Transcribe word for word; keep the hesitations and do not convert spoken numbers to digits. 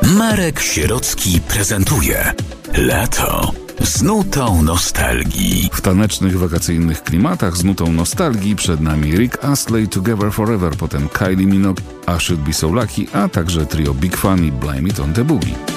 Marek Sierocki prezentuje Lato z nutą nostalgii. W tanecznych, wakacyjnych klimatach z nutą nostalgii przed nami Rick Astley, Together Forever, potem Kylie Minogue, I Should Be So Lucky, a także trio Big Fun i Blame It On The Boogie.